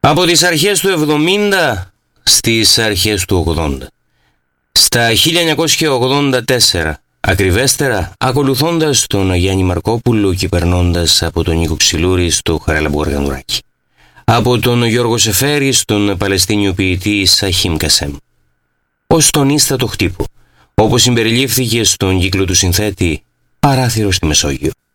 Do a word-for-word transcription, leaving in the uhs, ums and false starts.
Από τις αρχές του εβδομήντα στις αρχές του ογδόντα. Στα χίλια εννιακόσια ογδόντα τέσσερα, ακριβέστερα, ακολουθώντας τον Γιάννη Μαρκόπουλο και περνώντας από τον Νίκο Ξυλούρη στο Χαράλαμπο Αργανουράκι. Από τον Γιώργο Σεφέρη στον Παλαιστίνιο ποιητή Σαχίμ Κασέμ. Ως τον ίστατο χτύπο, όπως συμπεριλήφθηκε στον κύκλο του συνθέτη Παράθυρο στη Μεσόγειο.